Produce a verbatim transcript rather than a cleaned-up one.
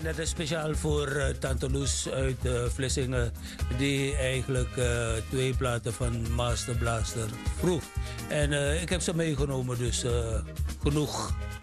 dat is speciaal voor uh, Tante Loes uit uh, Vlissingen. Die eigenlijk uh, twee platen van Master Blaster vroeg. En uh, ik heb ze meegenomen, dus uh, genoeg